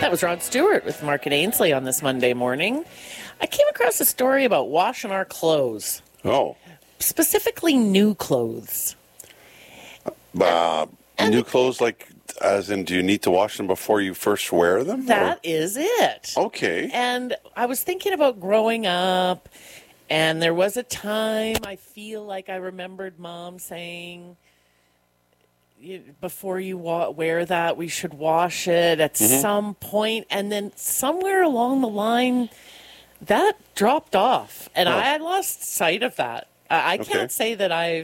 That was Rod Stewart with Mark and Ainsley on this Monday morning. I came across a story about washing our clothes. Oh. Specifically new clothes. New clothes, like, as in, do you need to wash them before you first wear them? That is it. Okay. And I was thinking about growing up, and there was a time I feel like I remembered Mom saying, before you wear that, we should wash it at some point. And then somewhere along the line, that dropped off. And I lost sight of that. I can't say that I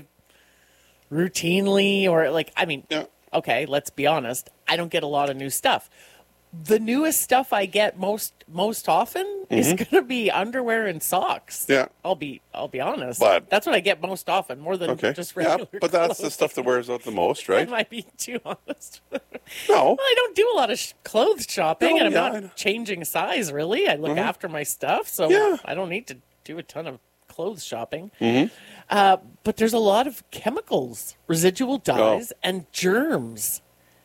routinely okay, let's be honest. I don't get a lot of new stuff. The newest stuff I get most often is going to be underwear and socks. Yeah. I'll be honest. But that's what I get most often, more than just regular but that's the stuff that wears out the most, right? I might be too honest. No. Well, I don't do a lot of clothes shopping, and I'm I know. not changing size, really. I look after my stuff, so I don't need to do a ton of clothes shopping. But there's a lot of chemicals, residual dyes, and germs.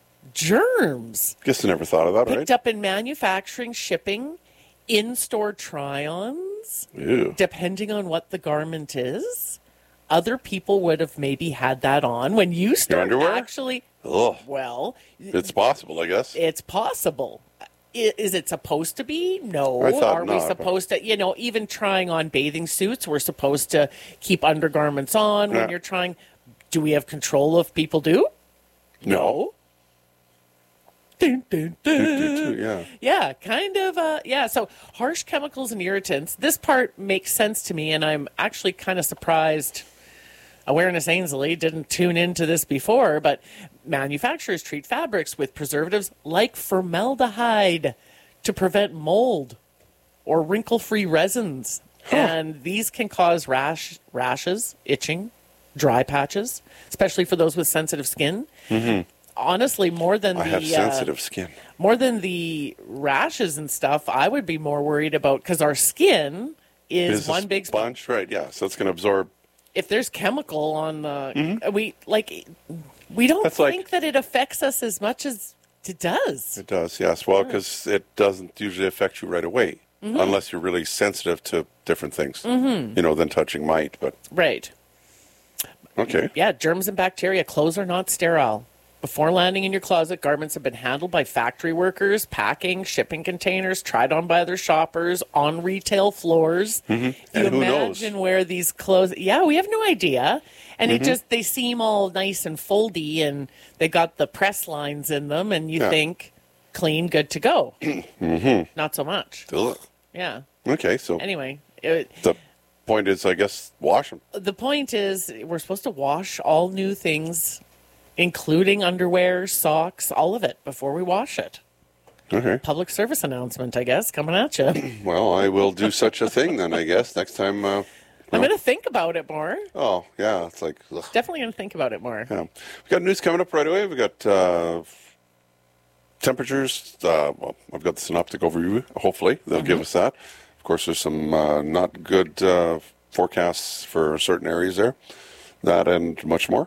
Guess I never thought of that, Picked up in manufacturing, shipping, in-store try-ons. Ew. Depending on what the garment is. Other people would have maybe had that on when you start actually. Ugh. Well, it's possible, I guess. It's possible. Is it supposed to be? No. I thought Are we supposed to, even trying on bathing suits, we're supposed to keep undergarments on when you're trying. Do we have control if people do? No. Dun, dun, dun. Yeah. Yeah, kind of. So harsh chemicals and irritants. This part makes sense to me, and I'm actually kind of surprised. Awareness Ainsley didn't tune into this before, but manufacturers treat fabrics with preservatives like formaldehyde to prevent mold or wrinkle-free resins. And these can cause rashes, itching, dry patches, especially for those with sensitive skin. Honestly, more than I have sensitive skin. More than the rashes and stuff, I would be more worried about, because our skin is one big sponge, right? Yeah, so it's going to absorb. If there's chemical on the, we don't think that it affects us as much as it does. It does, yes. Well, because it doesn't usually affect you right away, unless you're really sensitive to different things. Then touching might, but right. Okay. Yeah, germs and bacteria. Clothes are not sterile. Before landing in your closet, garments have been handled by factory workers, packing, shipping containers, tried on by other shoppers, on retail floors. And you imagine where these clothes... Yeah, we have no idea. And they seem all nice and foldy, and they got the press lines in them, and you think, clean, good to go. Not so much. Ugh. Yeah. Okay, so... Anyway... the point is, I guess, wash them. The point is, we're supposed to wash all new things, including underwear, socks, all of it, before we wash it. Okay. Public service announcement, I guess, coming at you. Well, I will do such a thing then, I guess, next time. I'm going to think about it more. Oh, yeah, it's like... Ugh. Definitely going to think about it more. Yeah. We've got news coming up right away. We've got temperatures. I've got the synoptic overview, hopefully. They'll give us that. Of course, there's some not good forecasts for certain areas there. That and much more.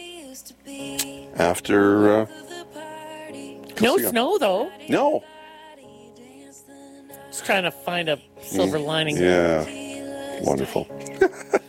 After... no snow, though. No. Just trying to find a silver lining. Yeah. Wonderful.